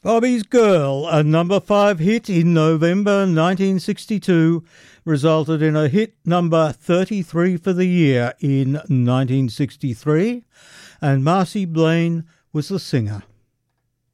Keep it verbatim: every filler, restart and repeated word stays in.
Bobby's Girl, a number five hit in November nineteen sixty-two, resulted in a hit number thirty-three for the year in nineteen sixty-three, and Marcy Blaine was the singer.